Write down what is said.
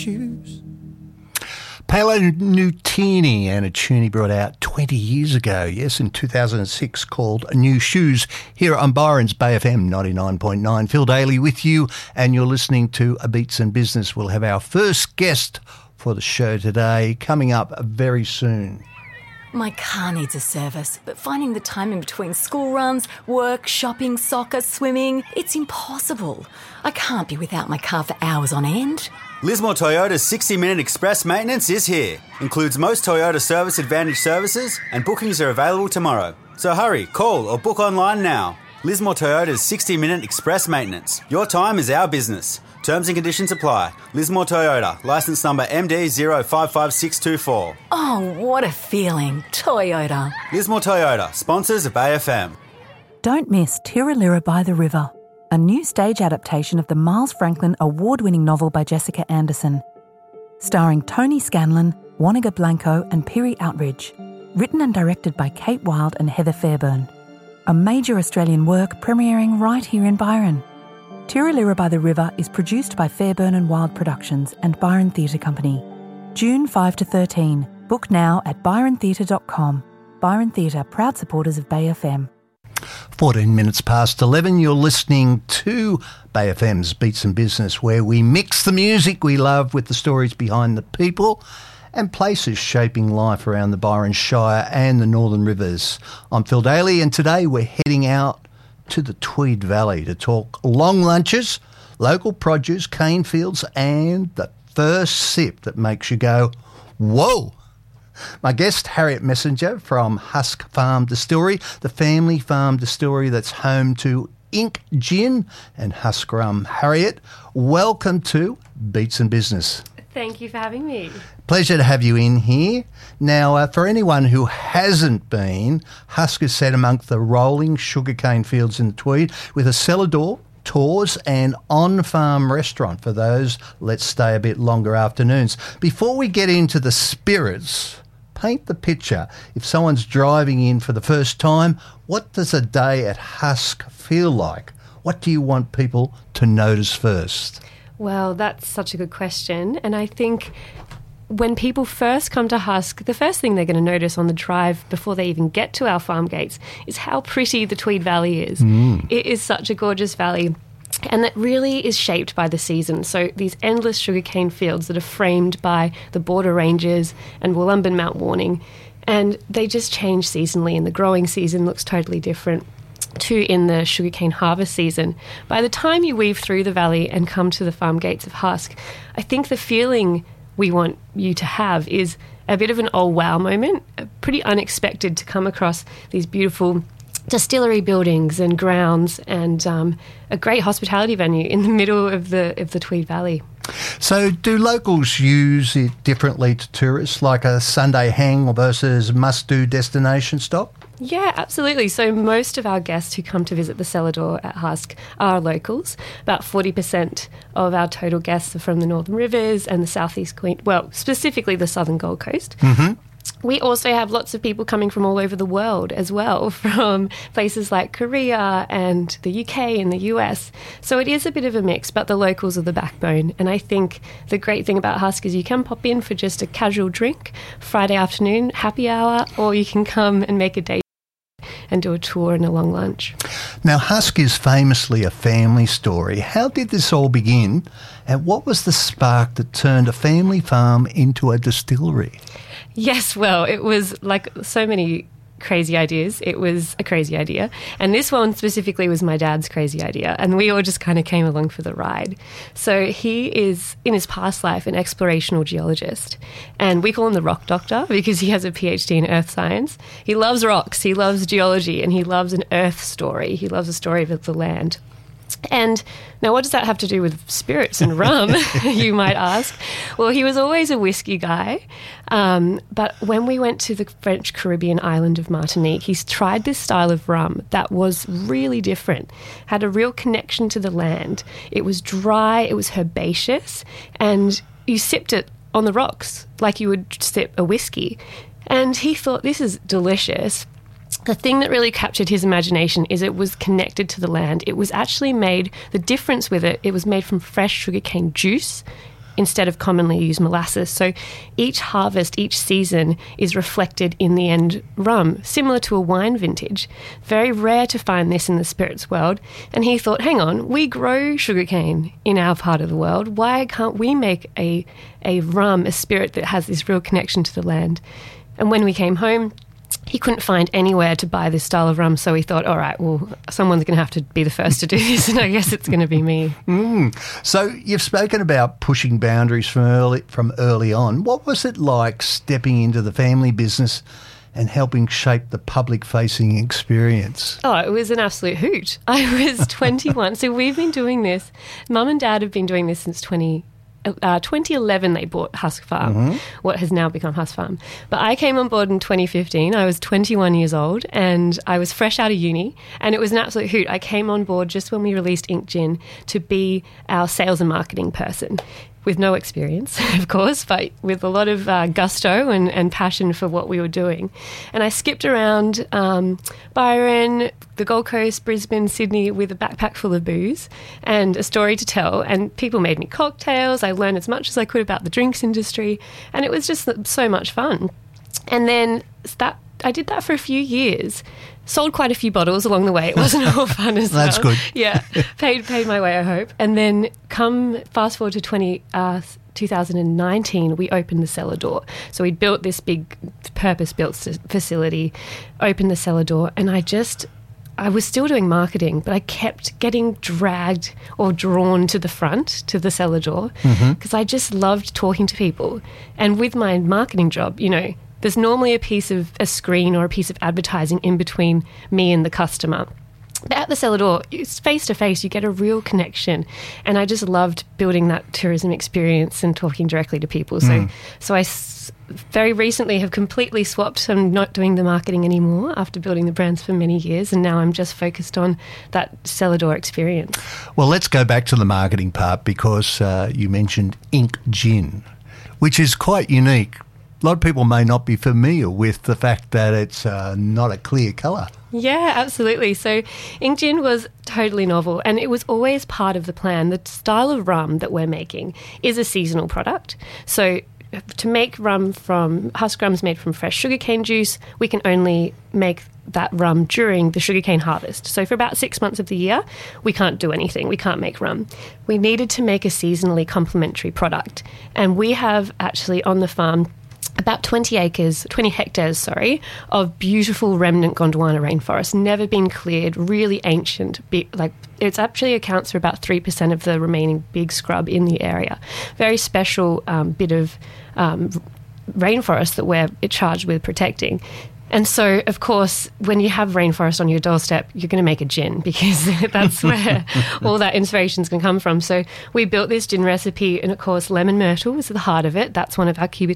shoes. Paolo Nutini and a tune he brought out 20 years ago, yes, in 2006, called New Shoes, here on Byron's Bay FM 99.9. Phil Daly with you, and you're listening to A Beats and Business. We'll have our first guest for the show today, coming up very soon. My car needs a service, but finding the time in between school runs, work, shopping, soccer, swimming, it's impossible. I can't be without my car for hours on end. Lismore Toyota's 60-minute express maintenance is here. Includes most Toyota Service Advantage services, and bookings are available tomorrow. So hurry, call or book online now. Lismore Toyota's 60-minute express maintenance. Your time is our business. Terms and conditions apply. Lismore Toyota, licence number MD055624. Oh, what a feeling. Toyota. Lismore Toyota, sponsors of Bay FM. Don't miss Tiralira by the River, a new stage adaptation of the Miles Franklin award-winning novel by Jessica Anderson. Starring Tony Scanlon, Wanaka Blanco and Piri Outridge. Written and directed by Kate Wilde and Heather Fairburn. A major Australian work premiering right here in Byron. Tiralira by the River is produced by Fairburn and Wild Productions and Byron Theatre Company. June 5 to 13. Book now at byrontheatre.com. Byron Theatre, proud supporters of Bay FM. 14 minutes past 11, you're listening to Bay FM's Beats and Business, where we mix the music we love with the stories behind the people and places shaping life around the Byron Shire and the Northern Rivers. I'm Phil Daly, and today we're heading out to the Tweed Valley to talk long lunches, local produce, cane fields, and the first sip that makes you go, whoa. My guest, Harriet Messenger from Husk Farm Distillery, the family farm distillery that's home to Ink Gin and Husk Rum. Harriet, welcome to Beats and Business. Thank you for having me. Pleasure to have you in here. Now, for anyone who hasn't been, Husk is set amongst the rolling sugarcane fields in the Tweed with a cellar door, tours and on-farm restaurant for those let's stay a bit longer afternoons. Before we get into the spirits, paint the picture. If someone's driving in for the first time, what does a day at Husk feel like? What do you want people to notice first? Well, that's such a good question. And I think when people first come to Husk, the first thing they're going to notice on the drive before they even get to our farm gates is how pretty the Tweed Valley is. It is such a gorgeous valley. And that really is shaped by the season. So these endless sugarcane fields that are framed by the border ranges and Woollumbin Mount Warning. And they just change seasonally, and the growing season looks totally different to in the sugarcane harvest season. By the time you weave through the valley and come to the farm gates of Husk, I think the feeling we want you to have is a bit of an oh wow moment, pretty unexpected to come across these beautiful distillery buildings and grounds and a great hospitality venue in the middle of the Tweed Valley. So do locals use it differently to tourists, like a Sunday hang versus must-do destination stop? Yeah, absolutely. So most of our guests who come to visit the cellar door at Husk are locals. About 40% of our total guests are from the Northern Rivers and the southeast specifically the southern Gold Coast. Mm-hmm. We also have lots of people coming from all over the world as well, from places like Korea and the UK and the US. So it is a bit of a mix, but the locals are the backbone. And I think the great thing about Husk is you can pop in for just a casual drink, Friday afternoon, happy hour, or you can come and make a day and do a tour and a long lunch. Now, Husk is famously a family story. How did this all begin, and what was the spark that turned a family farm into a distillery? Yes, well, it was like so many crazy ideas. It was a crazy idea. And this one specifically was my dad's crazy idea. And we all just kind of came along for the ride. So he is, in his past life, an explorational geologist. And we call him the rock doctor because he has a PhD in earth science. He loves rocks, he loves geology, and he loves an earth story. He loves a story of the land. And now what does that have to do with spirits and rum, you might ask? Well, he was always a whiskey guy, but when we went to the French Caribbean island of Martinique, he tried this style of rum that was really different, had a real connection to the land. It was dry, it was herbaceous, and you sipped it on the rocks like you would sip a whiskey. And he thought, this is delicious. The thing that really captured his imagination is it was connected to the land. It was actually made, the difference with it, it was made from fresh sugarcane juice instead of commonly used molasses. So each harvest, each season is reflected in the end rum, similar to a wine vintage. Very rare to find this in the spirits world. And he thought, hang on, we grow sugarcane in our part of the world. Why can't we make a rum, a spirit that has this real connection to the land? And when we came home, he couldn't find anywhere to buy this style of rum, so he thought, all right, well, someone's going to have to be the first to do this, and I guess it's going to be me. So you've spoken about pushing boundaries from early on. What was it like stepping into the family business and helping shape the public-facing experience? Oh, it was an absolute hoot. I was 21. So we've been doing this. Mum and Dad have been doing this since 2011 they bought Husk Farm, what has now become Husk Farm. But I came on board in 2015. I was 21 years old and I was fresh out of uni, and it was an absolute hoot. I came on board just when we released Ink Gin to be our sales and marketing person, with no experience, of course, but with a lot of gusto and passion for what we were doing. And I skipped around Byron, the Gold Coast, Brisbane, Sydney with a backpack full of booze and a story to tell. And people made me cocktails. I learned as much as I could about the drinks industry. And it was just so much fun. And then I did that for a few years. Sold quite a few bottles along the way. It wasn't all fun as well. That's good. Yeah, paid my way, I hope. And then fast forward to 2019, we opened the cellar door. So we built this big purpose-built facility, opened the cellar door, and I was still doing marketing, but I kept getting dragged or drawn to the front, to the cellar door, because I just loved talking to people. And with my marketing job, there's normally a screen or a piece of advertising in between me and the customer. But at the cellar door, it's face-to-face, you get a real connection. And I just loved building that tourism experience and talking directly to people. So I very recently have completely swapped. I'm not doing the marketing anymore after building the brands for many years, and now I'm just focused on that cellar door experience. Well, let's go back to the marketing part because you mentioned Ink Gin, which is quite unique. A lot of people may not be familiar with the fact that it's not a clear colour. Yeah, absolutely. So Ink Gin was totally novel, and it was always part of the plan. The style of rum that we're making is a seasonal product. So to make rum from husk rums made from fresh sugarcane juice, we can only make that rum during the sugarcane harvest. So for about 6 months of the year, we can't do anything. We can't make rum. We needed to make a seasonally complementary product. And we have actually on the farm about 20 hectares, of beautiful remnant Gondwana rainforest, never been cleared, really ancient. It actually accounts for about 3% of the remaining big scrub in the area. Very special bit of rainforest that we're charged with protecting. And so, of course, when you have rainforest on your doorstep, you're going to make a gin because that's where all that inspiration is going to come from. So we built this gin recipe, and of course, lemon myrtle was the heart of it. That's one of our key